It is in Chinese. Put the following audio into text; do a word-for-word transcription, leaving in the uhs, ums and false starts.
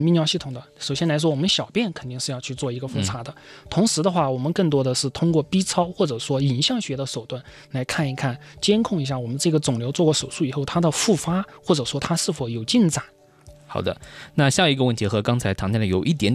泌尿系统的，首先来说，我们小便肯定是要去做一个复查的。嗯、同时的话，我们更多的是通过 B 超或者说影像学的手段来看一看，监控一下我们这个肿瘤做过手术以后它的复发，或者说它是否有进展。 好的，那下一个问题和刚才唐先生有一点